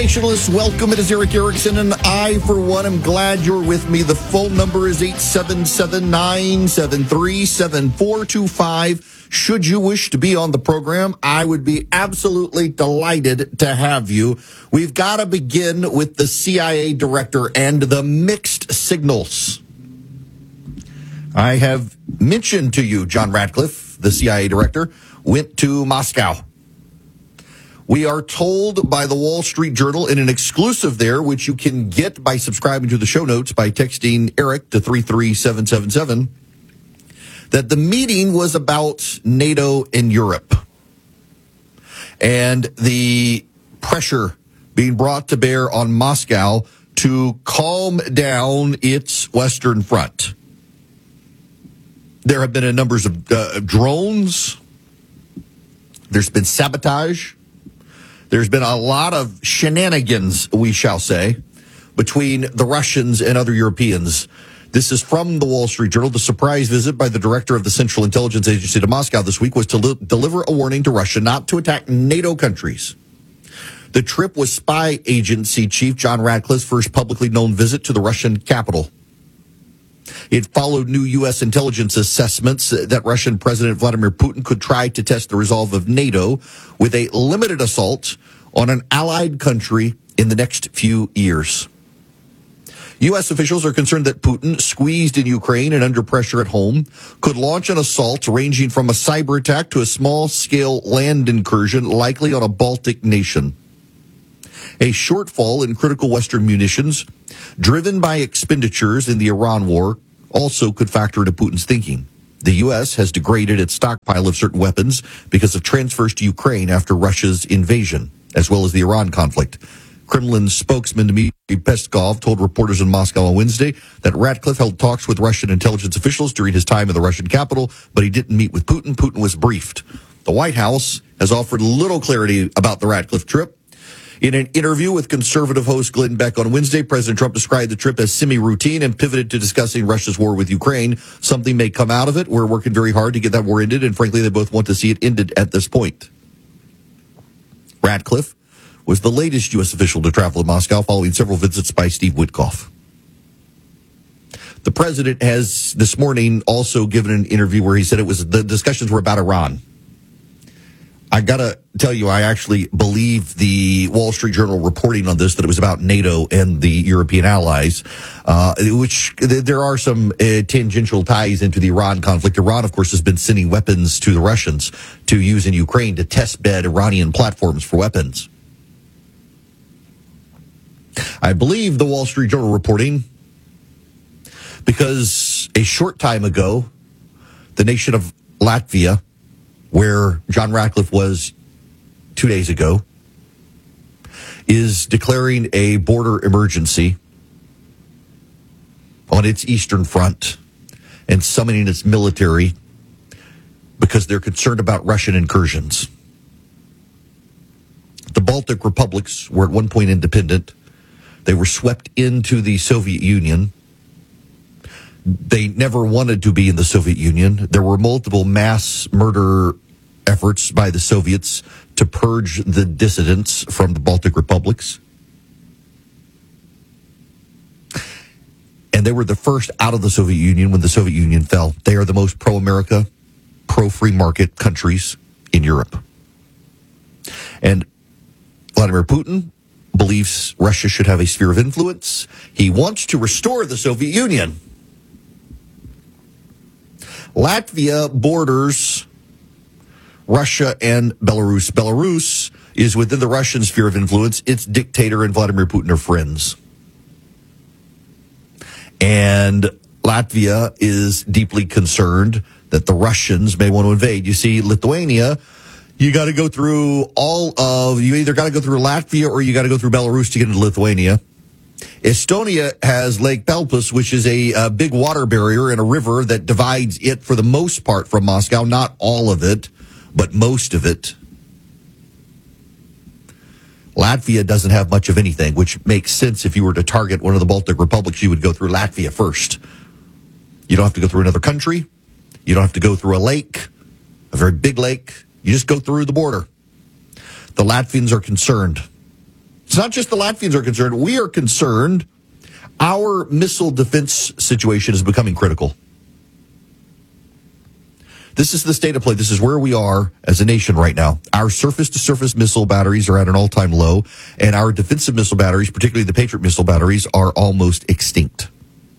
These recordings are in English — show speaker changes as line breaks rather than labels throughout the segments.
conversationalists, welcome. It is Eric Erickson, and I, for one, am glad you're with me. The phone number is 877-973-7425. Should you wish to be on the program, I would be absolutely delighted to have you. We've got to begin with the CIA director and the mixed signals. I have mentioned to you, John Ratcliffe, the CIA director, went to Moscow. We are told by the Wall Street Journal in an exclusive there, which you can get by subscribing to the show notes by texting Eric to 33777, that the meeting was about NATO and Europe and the pressure being brought to bear on Moscow to calm down its Western Front. There have been a number of drones. There's been sabotage. There's been a lot of shenanigans, we shall say, between the Russians and other Europeans. This is from the Wall Street Journal. The surprise visit by the director of the Central Intelligence Agency to Moscow this week was to deliver a warning to Russia not to attack NATO countries. The trip was spy agency chief John Ratcliffe's first publicly known visit to the Russian capital. It followed new U.S. intelligence assessments that Russian President Vladimir Putin could try to test the resolve of NATO with a limited assault on an allied country in the next few years. U.S. officials are concerned that Putin, squeezed in Ukraine and under pressure at home, could launch an assault ranging from a cyber attack to a small-scale land incursion, likely on a Baltic nation. A shortfall in critical Western munitions, driven by expenditures in the Iran war, also could factor into Putin's thinking. The U.S. has degraded its stockpile of certain weapons because of transfers to Ukraine after Russia's invasion, as well as the Iran conflict. Kremlin spokesman Dmitry Peskov told reporters in Moscow on Wednesday that Ratcliffe held talks with Russian intelligence officials during his time in the Russian capital, but he didn't meet with Putin. Putin was briefed. The White House has offered little clarity about the Ratcliffe trip. In an interview with conservative host Glenn Beck on Wednesday, President Trump described the trip as semi-routine and pivoted to discussing Russia's war with Ukraine. Something may come out of it. We're working very hard to get that war ended, and frankly, they both want to see it ended at this point. Ratcliffe was the latest U.S. official to travel to Moscow following several visits by Steve Witkoff. The president has this morning also given an interview where he said the discussions were about Iran. I gotta tell you, I actually believe the Wall Street Journal reporting on this, that it was about NATO and the European allies, which there are some tangential ties into the Iran conflict. Iran, of course, has been sending weapons to the Russians to use in Ukraine to test bed Iranian platforms for weapons. I believe the Wall Street Journal reporting because a short time ago, the nation of Latvia, where John Ratcliffe was 2 days ago, is declaring a border emergency on its eastern front and summoning its military because they're concerned about Russian incursions. The Baltic republics were at one point independent. They were swept into the Soviet Union. They never wanted to be in the Soviet Union. There were multiple mass murder efforts by the Soviets to purge the dissidents from the Baltic republics. And they were the first out of the Soviet Union when the Soviet Union fell. They are the most pro-America, pro-free market countries in Europe. And Vladimir Putin believes Russia should have a sphere of influence. He wants to restore the Soviet Union. Latvia borders Russia and Belarus. Belarus is within the Russian sphere of influence. Its dictator and Vladimir Putin are friends. And Latvia is deeply concerned that the Russians may want to invade. You see, Lithuania, you got to go through you either got to go through Latvia or you got to go through Belarus to get into Lithuania. Estonia has Lake Pelpus, which is a big water barrier and a river that divides it for the most part from Moscow. Not all of it, but most of it. Latvia doesn't have much of anything, which makes sense. If you were to target one of the Baltic republics, you would go through Latvia first. You don't have to go through another country. You don't have to go through a lake, a very big lake. You just go through the border. The Latvians are concerned. It's not just the Latvians are concerned. We are concerned. Our missile defense situation is becoming critical. This is the state of play. This is where we are as a nation right now. Our surface-to-surface missile batteries are at an all-time low, and our defensive missile batteries, particularly the Patriot missile batteries, are almost extinct.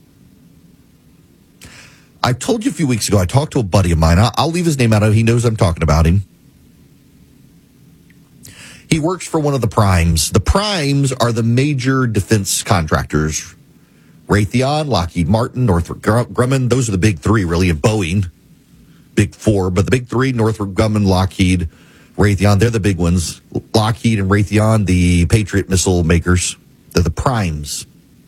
I told you a few weeks ago, I talked to a buddy of mine. I'll leave his name out of it. He knows I'm talking about him. He works for one of the primes. The primes are the major defense contractors. Raytheon, Lockheed Martin, Northrop Grumman. Those are the big three, really, and Boeing. Big four, but the big three, Northrop Grumman, Lockheed, Raytheon, they're the big ones. Lockheed and Raytheon, the Patriot missile makers. They're the primes.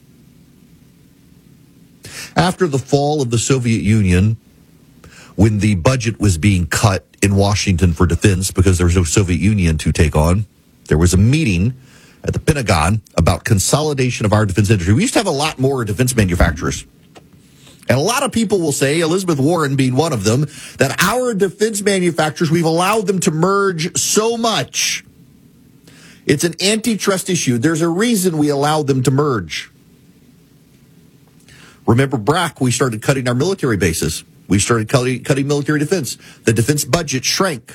After the fall of the Soviet Union, when the budget was being cut in Washington for defense because there was no Soviet Union to take on, there was a meeting at the Pentagon about consolidation of our defense industry. We used to have a lot more defense manufacturers. And a lot of people will say, Elizabeth Warren being one of them, that our defense manufacturers, we've allowed them to merge so much. It's an antitrust issue. There's a reason we allowed them to merge. Remember BRAC, we started cutting our military bases. We started cutting military defense. The defense budget shrank.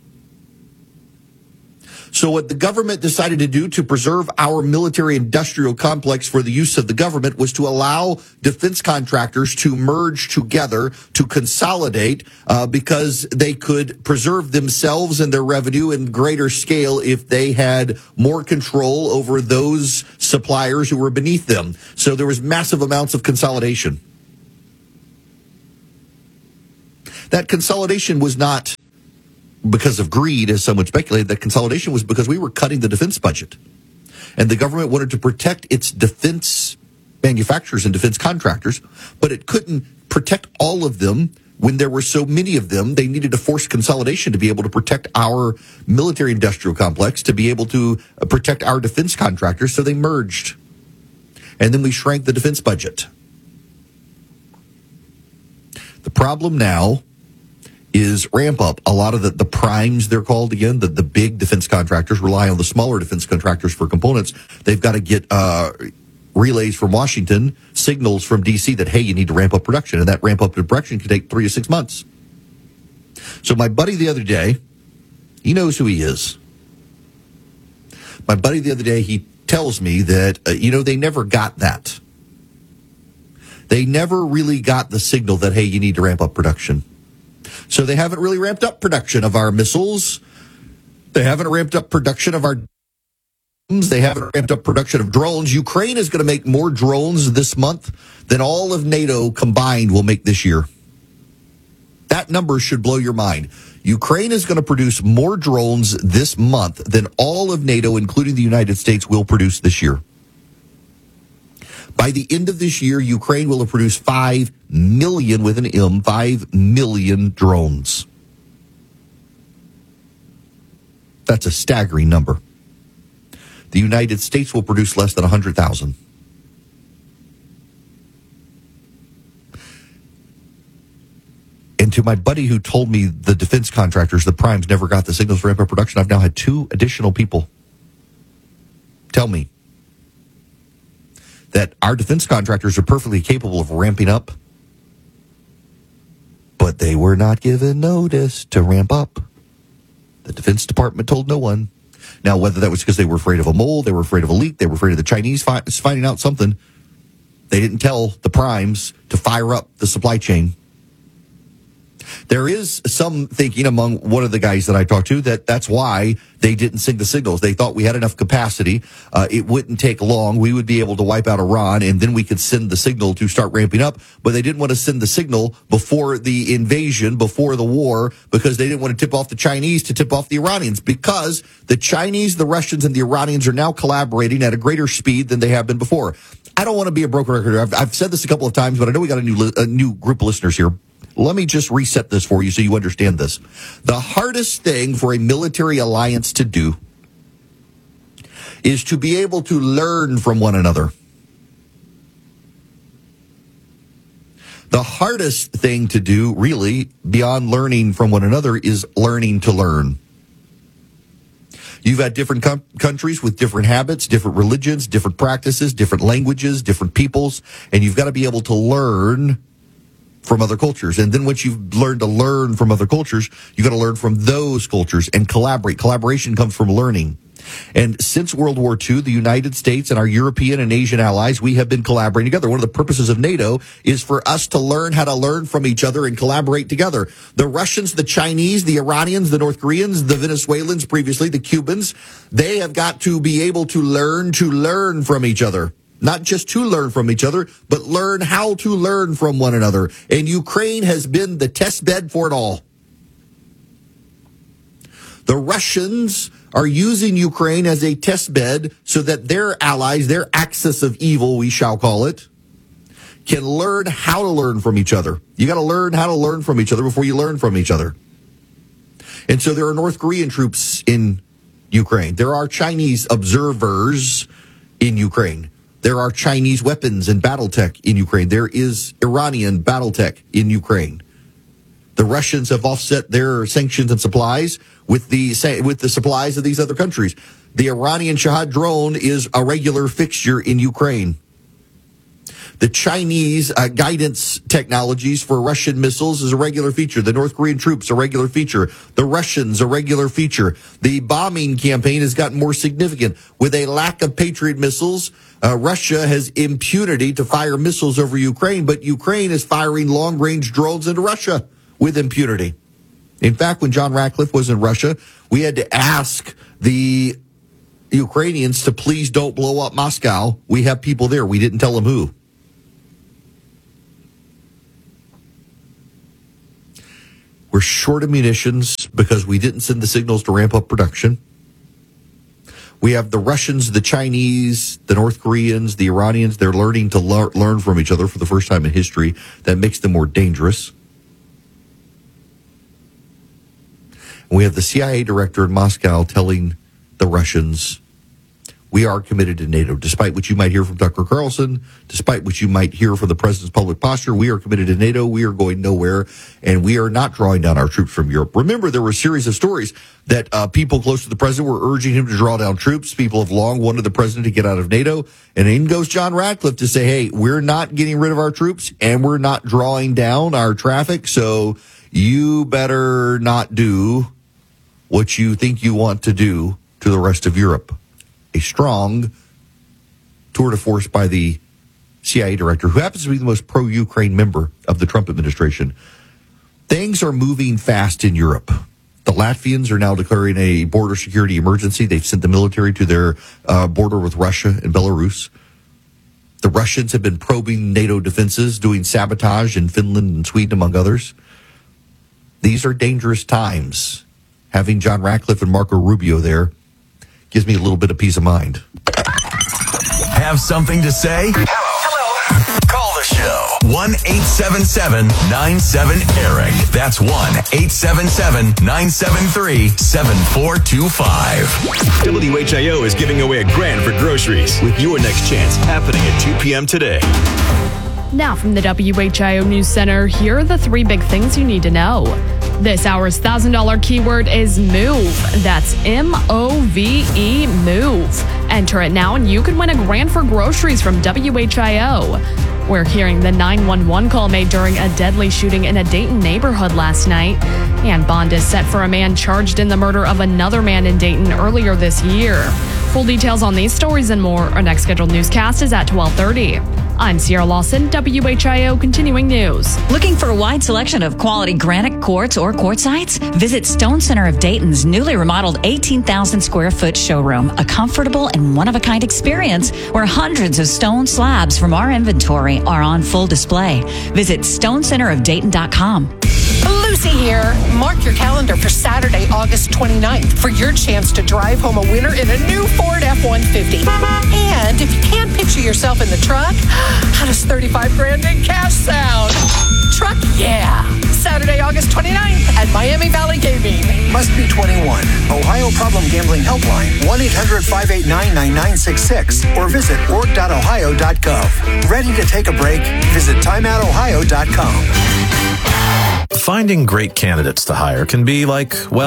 So what the government decided to do to preserve our military industrial complex for the use of the government was to allow defense contractors to merge together, to consolidate, because they could preserve themselves and their revenue in greater scale if they had more control over those suppliers who were beneath them. So there was massive amounts of consolidation. That consolidation was not because of greed, as some would speculate. That consolidation was because we were cutting the defense budget. And the government wanted to protect its defense manufacturers and defense contractors, but it couldn't protect all of them when there were so many of them. They needed to force consolidation to be able to protect our military industrial complex, to be able to protect our defense contractors, so they merged. And then we shrank the defense budget. The problem now is ramp up. A lot of the primes, they're called again, the big defense contractors rely on the smaller defense contractors for components. They've got to get relays from Washington, signals from D.C. that, hey, you need to ramp up production. And that ramp up in production can take 3 to 6 months. So my buddy the other day, he knows who he is. My buddy the other day, he tells me that, they never got that. They never really got the signal that, hey, you need to ramp up production. So they haven't really ramped up production of our missiles. They haven't ramped up production of our drones. They haven't ramped up production of drones. Ukraine is going to make more drones this month than all of NATO combined will make this year. That number should blow your mind. Ukraine is going to produce more drones this month than all of NATO, including the United States, will produce this year. By the end of this year, Ukraine will have produced 5 million, with an M, 5 million drones. That's a staggering number. The United States will produce less than 100,000. And to my buddy who told me the defense contractors, the primes, never got the signals for ramp up production, I've now had 2 additional people tell me that our defense contractors are perfectly capable of ramping up, but they were not given notice to ramp up. The Defense Department told no one. Now, whether that was because they were afraid of a mole, they were afraid of a leak, they were afraid of the Chinese finding out something, they didn't tell the primes to fire up the supply chain. There is some thinking among one of the guys that I talked to that that's why they didn't send the signals. They thought we had enough capacity. It wouldn't take long. We would be able to wipe out Iran, and then we could send the signal to start ramping up. But they didn't want to send the signal before the invasion, before the war, because they didn't want to tip off the Chinese to tip off the Iranians, because the Chinese, the Russians, and the Iranians are now collaborating at a greater speed than they have been before. I don't want to be a broken record. I've said this a couple of times, but I know we got a new group of listeners here. Let me just reset this for you so you understand this. The hardest thing for a military alliance to do is to be able to learn from one another. The hardest thing to do, really, beyond learning from one another, is learning to learn. You've got different countries with different habits, different religions, different practices, different languages, different peoples, and you've got to be able to learn from other cultures. And then once you've learned to learn from other cultures, you got to learn from those cultures and collaborate. Collaboration comes from learning. And since World War II, the United States and our European and Asian allies, we have been collaborating together. One of the purposes of NATO is for us to learn how to learn from each other and collaborate together. The Russians, the Chinese, the Iranians, the North Koreans, the Venezuelans previously, the Cubans, they have got to be able to learn from each other. Not just to learn from each other, but learn how to learn from one another. And Ukraine has been the test bed for it all. The Russians are using Ukraine as a test bed so that their allies, their axis of evil, we shall call it, can learn how to learn from each other. You got to learn how to learn from each other before you learn from each other. And so there are North Korean troops in Ukraine. There are Chinese observers in Ukraine. There are Chinese weapons and battle tech in Ukraine. There is Iranian battle tech in Ukraine. The Russians have offset their sanctions and supplies with the supplies of these other countries. The Iranian Shahad drone is a regular fixture in Ukraine. The Chinese guidance technologies for Russian missiles is a regular feature. The North Korean troops, a regular feature. The Russians, a regular feature. The bombing campaign has gotten more significant. With a lack of Patriot missiles, Russia has impunity to fire missiles over Ukraine, but Ukraine is firing long-range drones into Russia with impunity. In fact, when John Ratcliffe was in Russia, we had to ask the Ukrainians to please don't blow up Moscow. We have people there. We didn't tell them who. We're short of munitions because we didn't send the signals to ramp up production. We have the Russians, the Chinese, the North Koreans, the Iranians. They're learning to learn from each other for the first time in history. That makes them more dangerous. We have the CIA director in Moscow telling the Russians, we are committed to NATO. Despite what you might hear from Tucker Carlson, despite what you might hear from the president's public posture, we are committed to NATO. We are going nowhere, and we are not drawing down our troops from Europe. Remember, there were a series of stories that people close to the president were urging him to draw down troops. People have long wanted the president to get out of NATO. And in goes John Ratcliffe to say, hey, we're not getting rid of our troops, and we're not drawing down our traffic, so you better not do what you think you want to do to the rest of Europe. A strong tour de force by the CIA director, who happens to be the most pro-Ukraine member of the Trump administration. Things are moving fast in Europe. The Latvians are now declaring a border security emergency. They've sent the military to their border with Russia and Belarus. The Russians have been probing NATO defenses, doing sabotage in Finland and Sweden, among others. These are dangerous times. Having John Ratcliffe and Marco Rubio there gives me a little bit of peace of mind.
Have something to say? Hello. Call the show. 1-877-97-ERIC. That's 1-877-973-7425.
WHIO is giving away $1,000 for groceries with your next chance happening at 2 p.m. today.
Now from the WHIO News Center, here are the 3 big things you need to know. This hour's $1,000 keyword is MOVE. That's M-O-V-E, MOVE. Enter it now and you could win $1,000 for groceries from WHIO. We're hearing the 911 call made during a deadly shooting in a Dayton neighborhood last night. And bond is set for a man charged in the murder of another man in Dayton earlier this year. Full details on these stories and more. Our next scheduled newscast is at 12:30. I'm Sierra Lawson, WHIO Continuing News.
Looking for a wide selection of quality granite quartz or quartzites? Visit Stone Center of Dayton's newly remodeled 18,000 square foot showroom, a comfortable and one-of-a-kind experience where hundreds of stone slabs from our inventory are on full display. Visit stonecenterofdayton.com.
Lucy here. Mark your calendar for Saturday, August 29th for your chance to drive home a winner in a new Ford F-150. And if you can't picture yourself in the truck, how does $35,000 in cash sound? Truck, yeah. Saturday, August 29th at Miami Valley Gaming.
Must be 21. Ohio Problem Gambling Helpline, 1-800-589-9966 or visit org.ohio.gov. Ready to take a break? Visit timeoutohio.com.
Finding great candidates to hire can be like, well,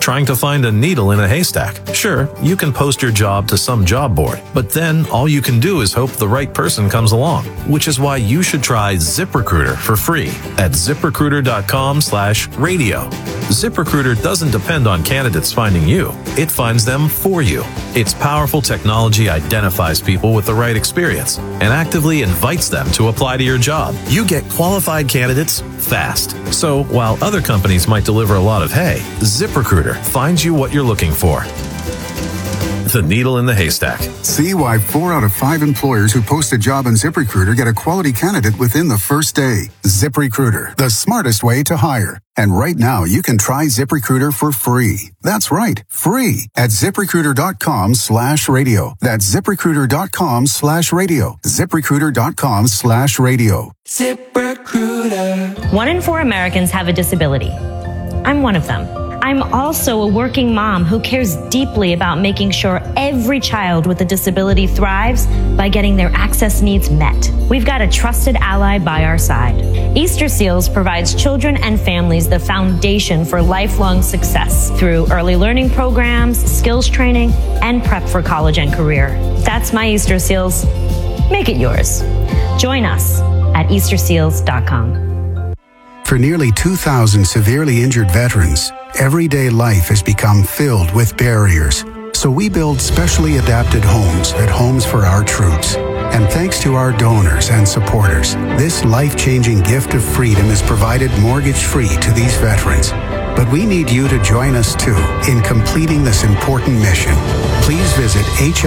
Trying to find a needle in a haystack? Sure, you can post your job to some job board, but then all you can do is hope the right person comes along, which is why you should try ZipRecruiter for free at ZipRecruiter.com/radio. ZipRecruiter doesn't depend on candidates finding you. It finds them for you. Its powerful technology identifies people with the right experience and actively invites them to apply to your job. You get qualified candidates fast. So while other companies might deliver a lot of hay, ZipRecruiter finds you what you're looking for. The needle in the haystack.
See why 4 out of 5 employers who post a job on ZipRecruiter get a quality candidate within the first day. ZipRecruiter, the smartest way to hire. And right now, you can try ZipRecruiter for free. That's right, free at ZipRecruiter.com/radio. That's ZipRecruiter.com/radio. ZipRecruiter.com/radio.
ZipRecruiter. 1 in 4 Americans have a disability. I'm one of them. I'm also a working mom who cares deeply about making sure every child with a disability thrives by getting their access needs met. We've got a trusted ally by our side. Easter Seals provides children and families the foundation for lifelong success through early learning programs, skills training, and prep for college and career. That's my Easter Seals. Make it yours. Join us at EasterSeals.com.
For nearly 2,000 severely injured veterans, everyday life has become filled with barriers. So we build specially adapted homes at Homes for Our Troops. And thanks to our donors and supporters, this life-changing gift of freedom is provided mortgage-free to these veterans. But we need you to join us too in completing this important mission. Please visit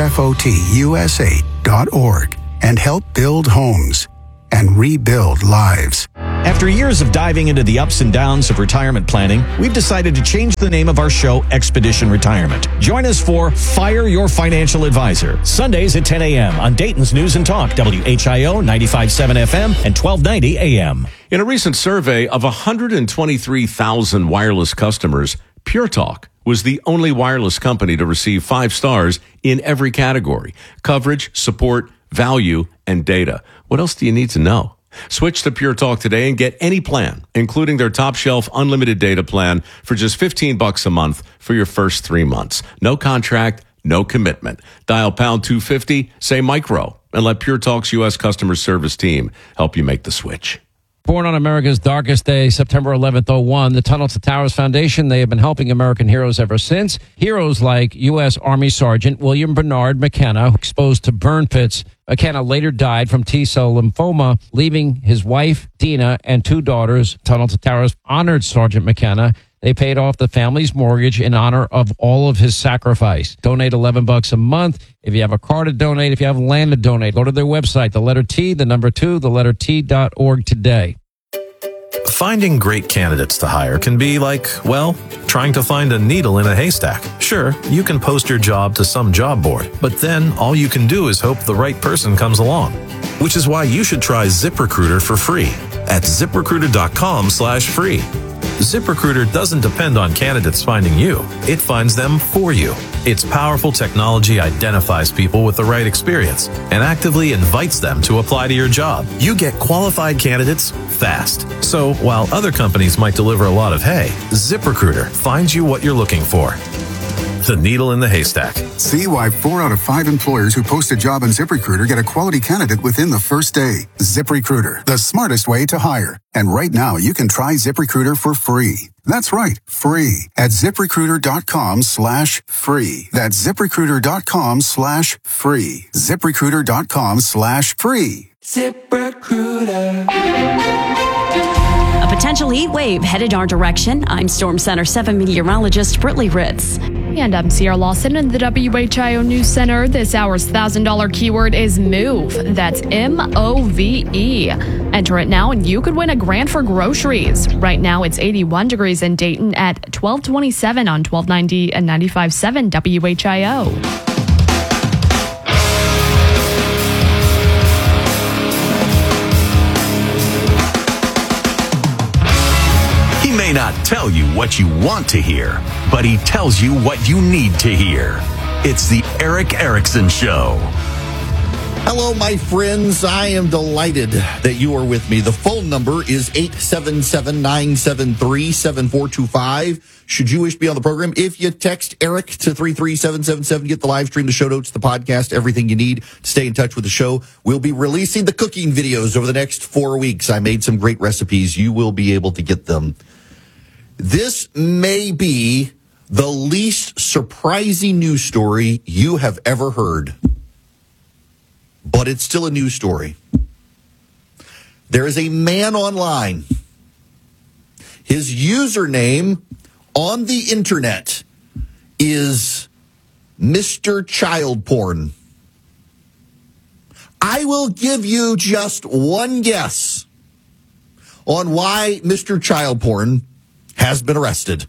hfotusa.org and help build homes and rebuild lives.
After years of diving into the ups and downs of retirement planning, we've decided to change the name of our show, Expedition Retirement. Join us for Fire Your Financial Advisor, Sundays at 10 a.m. on Dayton's News and Talk, WHIO 95.7 FM and 1290 a.m.
In a recent survey of 123,000 wireless customers, Pure Talk was the only wireless company to receive 5 stars in every category: coverage, support, value, and data. What else do you need to know? Switch to Pure Talk today and get any plan, including their top shelf unlimited data plan for just $15 a month for your first 3 months. No contract, no commitment. Dial pound 250, say micro, and let Pure Talk's U.S. customer service team help you make the switch.
Born on America's darkest day, September 11th, 01, the Tunnel to Towers Foundation, they have been helping American heroes ever since. Heroes like U.S. Army Sergeant William Bernard McKenna, exposed to burn pits. McKenna later died from T-cell lymphoma, leaving his wife, Dina, and 2 daughters. Tunnel to Towers honored Sergeant McKenna. They paid off the family's mortgage in honor of all of his sacrifice. Donate $11 a month. If you have a car to donate, if you have land to donate, go to their website, the letter T, the number 2, the letter T.org today.
Finding great candidates to hire can be like, well, trying to find a needle in a haystack. Sure, you can post your job to some job board, but then all you can do is hope the right person comes along. Which is why you should try ZipRecruiter for free at ZipRecruiter.com/free. ZipRecruiter doesn't depend on candidates finding you. It finds them for you. Its powerful technology identifies people with the right experience and actively invites them to apply to your job. You get qualified candidates fast. So while other companies might deliver a lot of hay, ZipRecruiter finds you what you're looking for. The needle in the haystack.
See why 4 out of 5 employers who post a job on ZipRecruiter get a quality candidate within the first day. ZipRecruiter, the smartest way to hire. And right now, you can try ZipRecruiter for free. That's right, free at ZipRecruiter.com/free. That's ZipRecruiter.com/free. ZipRecruiter.com/free.
ZipRecruiter.
A potential heat wave headed our direction. I'm Storm Center 7 meteorologist Brittany Ritz.
And I'm Sierra Lawson in the WHIO News Center. This hour's $1,000 keyword is MOVE. That's MOVE. Enter it now and you could win $1,000 for groceries. Right now it's 81 degrees in Dayton at 1227 on 1290 and 95.7 WHIO.
May not tell you what you want to hear, but he tells you what you need to hear. It's the Erick Erickson Show.
Hello, my friends. I am delighted that you are with me. The phone number is 877-973-7425. Should you wish to be on the program, if you text Eric to 33777, get the live stream, the show notes, the podcast, everything you need to stay in touch with the show. We'll be releasing the cooking videos over the next 4 weeks. I made some great recipes. You will be able to get them. This may be the least surprising news story you have ever heard, but it's still a news story. There is a man online. His username on the internet is Mr. Child Porn. I will give you just one guess on why Mr. Child Porn has been arrested.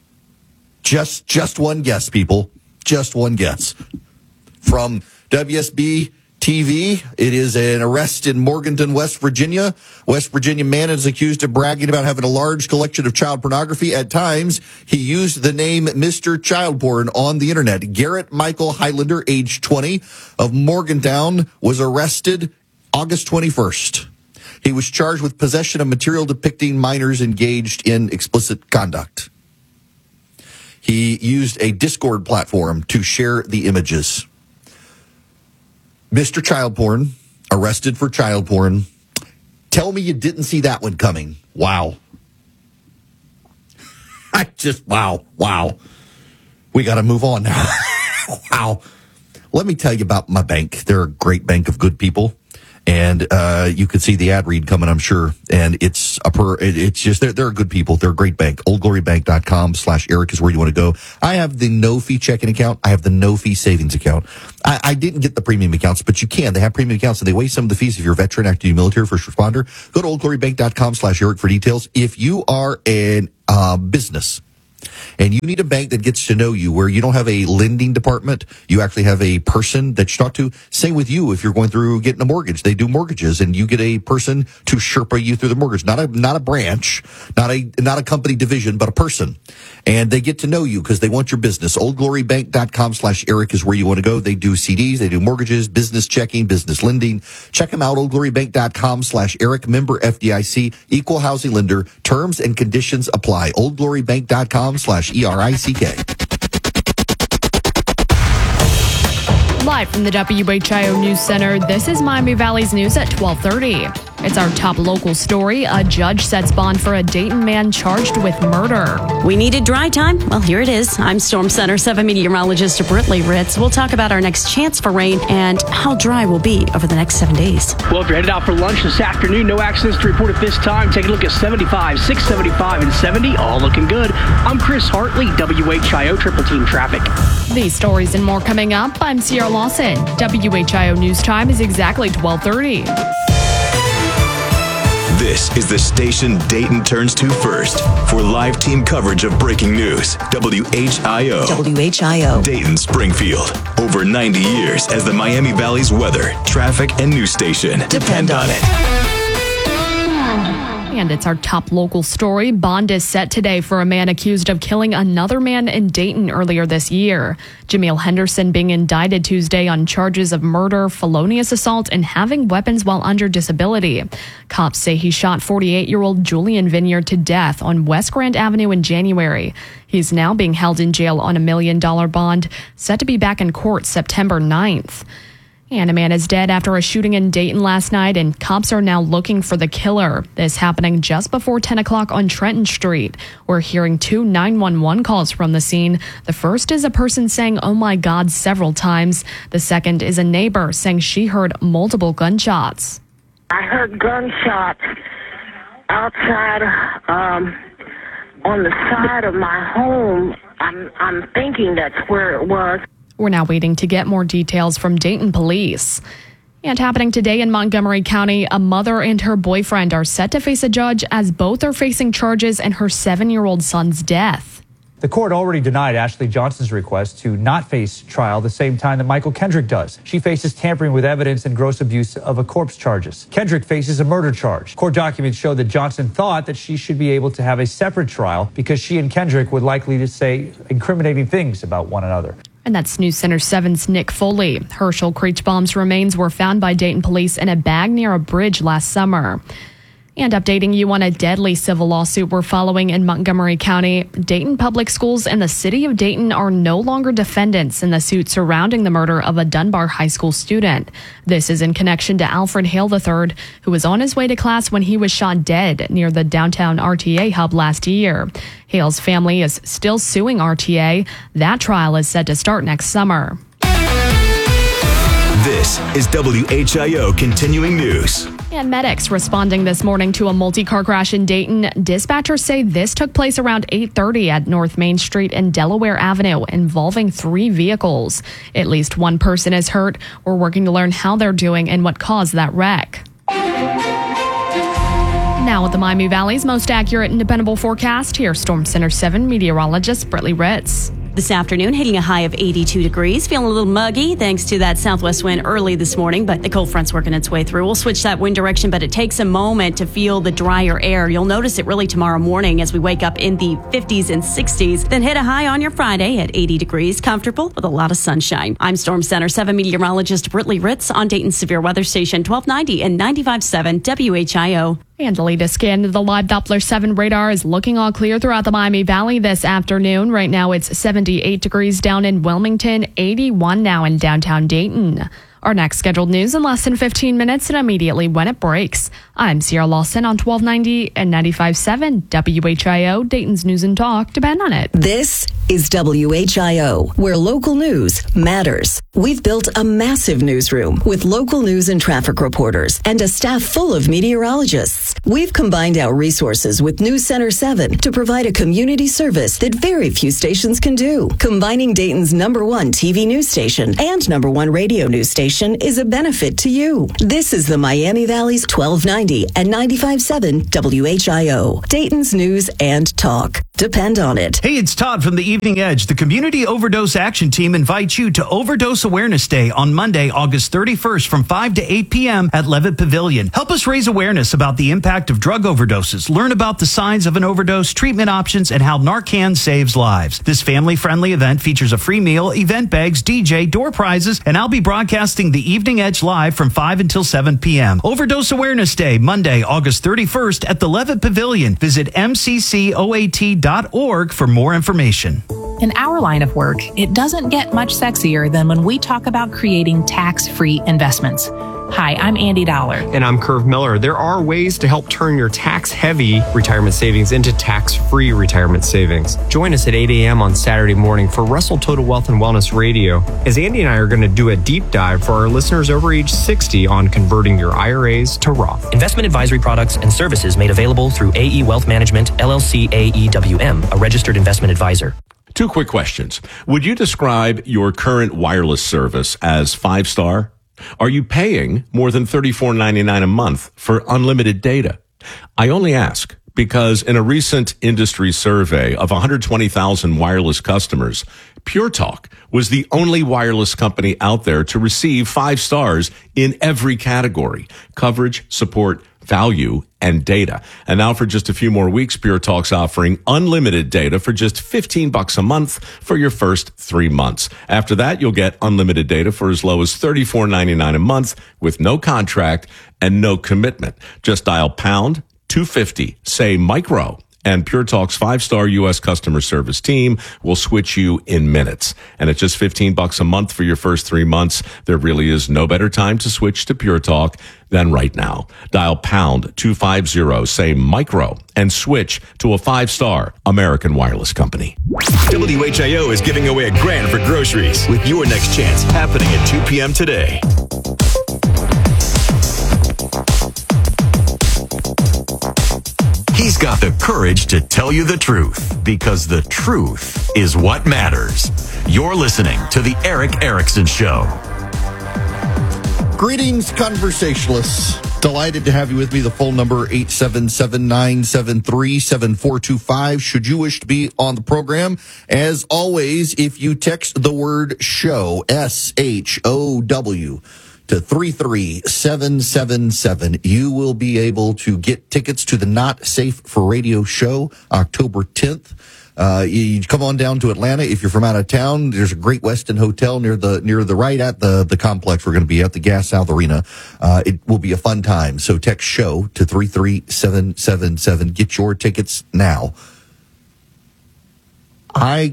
Just one guess, people. Just one guess. From WSB TV, it is an arrest in Morganton, West Virginia. West Virginia man is accused of bragging about having a large collection of child pornography. At times, he used the name Mr. Child Porn on the internet. Garrett Michael Highlander, age 20, of Morgantown, was arrested August 21st. He was charged with possession of material depicting minors engaged in explicit conduct. He used a Discord platform to share the images. Mr. Child Porn, arrested for child porn. Tell me you didn't see that one coming. Wow. Wow. We got to move on now. Wow. Let me tell you about my bank. They're a great bank of good people. And you could see the ad read coming, I'm sure. And it's just, they're good people. They're a great bank. OldGloryBank.com/Eric is where you want to go. I have the no-fee checking account. I have the no-fee savings account. I didn't get the premium accounts, but you can. They have premium accounts, and they waive some of the fees if you're a veteran, active duty military, first responder. Go to OldGloryBank.com/Eric for details. If you are a business, and you need a bank that gets to know you, where you don't have a lending department, you actually have a person that you talk to. Same with you if you're going through getting a mortgage. They do mortgages, and you get a person to Sherpa you through the mortgage. Not a branch, not a company division, but a person. And they get to know you because they want your business. OldGloryBank.com/Eric is where you want to go. They do CDs, they do mortgages, business checking, business lending. Check them out, OldGloryBank.com/Eric, member FDIC, equal housing lender. Terms and conditions apply. OldGloryBank.com/ERICK.
Live from the WHIO News Center, this is Miami Valley's news at 12:30. It's our top local story. A judge sets bond for a Dayton man charged with murder.
We needed dry time? Well, here it is. I'm Storm Center 7 meteorologist Britley Ritz. We'll talk about our next chance for rain and how dry we'll be over the next 7 days.
Well, if you're headed out for lunch this afternoon, no accidents to report at this time. Take a look at 75, 675, and 70. All looking good. I'm Chris Hartley, WHIO Triple Team Traffic.
These stories and more coming up. I'm Sierra Lawson. WHIO News Time is exactly 12:30.
This is the station Dayton turns to first for live team coverage of breaking news. WHIO.
WHIO.
Dayton Springfield. Over 90 years as the Miami Valley's weather, traffic, and news station. Depend on it.
And it's our top local story. Bond is set today for a man accused of killing another man in Dayton earlier this year. Jameel Henderson being indicted Tuesday on charges of murder, felonious assault, and having weapons while under disability. Cops say he shot 48-year-old Julian Vineyard to death on West Grand Avenue in January. He's now being held in jail on $1 million bond, set to be back in court September 9th. And a man is dead after a shooting in Dayton last night, and cops are now looking for the killer. This happening just before 10 o'clock on Trenton Street. We're hearing 2 911 calls from the scene. The first is a person saying, "Oh my God," several times. The second is a neighbor saying she heard multiple gunshots.
I heard gunshots outside on the side of my home. I'm thinking that's where it was.
We're now waiting to get more details from Dayton police. And happening today in Montgomery County, a mother and her boyfriend are set to face a judge as both are facing charges in her 7-year-old son's death.
The court already denied Ashley Johnson's request to not face trial the same time that Michael Kendrick does. She faces tampering with evidence and gross abuse of a corpse charges. Kendrick faces a murder charge. Court documents show that Johnson thought that she should be able to have a separate trial because she and Kendrick would likely to say incriminating things about one another.
And that's News Center 7's Nick Foley. Herschel Kreechbaum's remains were found by Dayton police in a bag near a bridge last summer. And updating you on a deadly civil lawsuit we're following in Montgomery County. Dayton Public Schools and the city of Dayton are no longer defendants in the suit surrounding the murder of a Dunbar High School student. This is in connection to Alfred Hale III, who was on his way to class when he was shot dead near the downtown RTA hub last year. Hale's family is still suing RTA. That trial is set to start next summer.
This is WHIO Continuing News.
And medics responding this morning to a multi-car crash in Dayton. Dispatchers say this took place around 8:30 at North Main Street and Delaware Avenue, involving 3 vehicles. At least one person is hurt. We're working to learn how they're doing and what caused that wreck. Now with the Miami Valley's most accurate and dependable forecast, here's Storm Center 7 meteorologist Brittany Ritz.
This afternoon, hitting a high of 82 degrees. Feeling a little muggy thanks to that southwest wind early this morning, but the cold front's working its way through. We'll switch that wind direction, but it takes a moment to feel the drier air. You'll notice it really tomorrow morning as we wake up in the 50s and 60s, then hit a high on your Friday at 80 degrees, comfortable with a lot of sunshine. I'm Storm Center 7 meteorologist Brittany Ritz on Dayton's Severe Weather Station 1290 and 95.7 WHIO.
And the latest scan of the live Doppler 7 radar is looking all clear throughout the Miami Valley this afternoon. Right now it's 78 degrees down in Wilmington, 81 now in downtown Dayton. Our next scheduled news in less than 15 minutes and immediately when it breaks. I'm Sierra Lawson on 1290 and 95.7 WHIO, Dayton's News and Talk. Depend on it.
This is WHIO, where local news matters. We've built a massive newsroom with local news and traffic reporters and a staff full of meteorologists. We've combined our resources with News Center 7 to provide a community service that very few stations can do. Combining Dayton's #1 TV news station and #1 radio news station is a benefit to you. This is the Miami Valley's 1290 and 95.7 WHIO, Dayton's News and Talk. Depend on it.
Hey, it's Todd from the Evening Edge. The Community Overdose Action Team invites you to Overdose Awareness Day on Monday, August 31st from 5 to 8 p.m. at Levitt Pavilion. Help us raise awareness about the impact of drug overdoses. Learn about the signs of an overdose, treatment options, and how Narcan saves lives. This family-friendly event features a free meal, event bags, DJ, door prizes, and I'll be broadcasting the Evening Edge live from 5 until 7 p.m. Overdose Awareness Day, Monday, August 31st at the Levitt Pavilion. Visit mccoat.org for more information.
In our line of work, it doesn't get much sexier than when we talk about creating tax-free investments. Hi, I'm Andy Dollar.
And I'm Curve Miller. There are ways to help turn your tax-heavy retirement savings into tax-free retirement savings. Join us at 8 a.m. on Saturday morning for Russell Total Wealth and Wellness Radio, as Andy and I are going to do a deep dive for our listeners over age 60 on converting your IRAs to Roth.
Investment advisory products and services made available through AE Wealth Management, LLC AEWM, a registered investment advisor.
2 quick questions. Would you describe your current wireless service as 5-star? Are you paying more than $34.99 a month for unlimited data? I only ask because in a recent industry survey of 120,000 wireless customers, Pure Talk was the only wireless company out there to receive 5 stars in every category: coverage, support, value, and data. And now for just a few more weeks, Pure Talk's offering unlimited data for just $15 a month for your first 3 months. After that, you'll get unlimited data for as low as $34.99 a month with no contract and no commitment. Just dial pound 250, say micro, and Pure Talk's 5-star U.S. customer service team will switch you in minutes. And at just $15 a month for your first 3 months, there really is no better time to switch to Pure Talk than right now. Dial pound 250, say micro, and switch to a 5-star American wireless company.
WHIO is giving away $1,000 for groceries with your next chance happening at 2 p.m. today. He's got the courage to tell you the truth, because the truth is what matters. You're listening to The Erick Erickson Show.
Greetings, conversationalists. Delighted to have you with me. The phone number, 877-973-7425, should you wish to be on the program. As always, if you text the word SHOW, SHOW, to 33777. You will be able to get tickets to the Not Safe for Radio show October 10th. You come on down to Atlanta. If you're from out of town, there's a Great Westin Hotel near the right at the complex. We're going to be at the Gas South Arena. It will be a fun time. So text show to 33777. Get your tickets now. I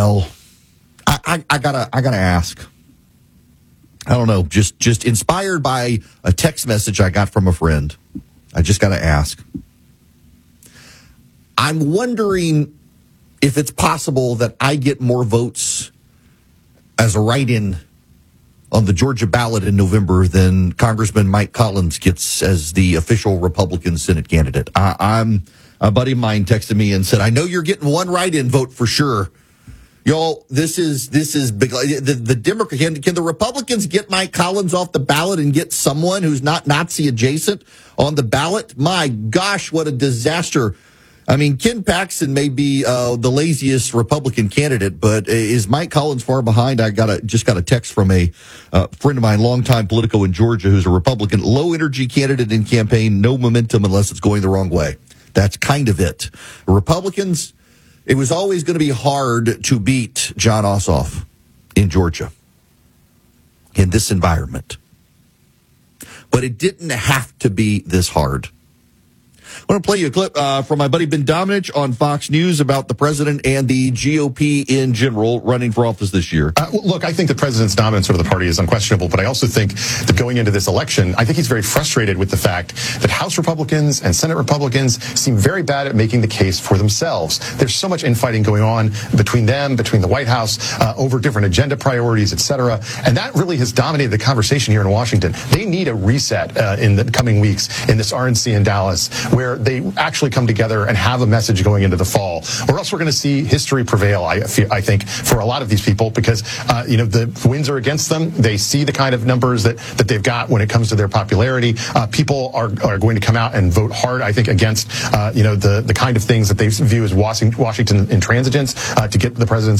gotta ask. I don't know. Just inspired by a text message I got from a friend. I just gotta ask. I'm wondering if it's possible that I get more votes as a write-in on the Georgia ballot in November than Congressman Mike Collins gets as the official Republican Senate candidate. A buddy of mine texted me and said, I know you're getting one write-in vote for sure. Y'all, this is big. The Democrat, can the Republicans get Mike Collins off the ballot and get someone who's not Nazi adjacent on the ballot? My gosh, what a disaster. I mean, Ken Paxton may be the laziest Republican candidate, but is Mike Collins far behind? I just got a text from a friend of mine, longtime Politico in Georgia, who's a Republican, low energy candidate in campaign, no momentum unless it's going the wrong way. That's kind of it. Republicans, it was always going to be hard to beat John Ossoff in Georgia in this environment. But it didn't have to be this hard. I want to play you a clip from my buddy Ben Domenech on Fox News about the president and the GOP in general running for office this year.
Look, I think the president's dominance over the party is unquestionable, but I also think that going into this election, I think he's very frustrated with the fact that House Republicans and Senate Republicans seem very bad at making the case for themselves. There's so much infighting going on between them, between the White House, over different agenda priorities, et cetera, and that really has dominated the conversation here in Washington. They need a reset in the coming weeks in this RNC in Dallas, where they actually come together and have a message going into the fall, or else we're going to see history prevail, I think, for a lot of these people, because the winds are against them. They see the kind of numbers that they've got when it comes to their popularity. People are going to come out and vote hard, I think, against the kind of things that they view as Washington intransigence to get the president's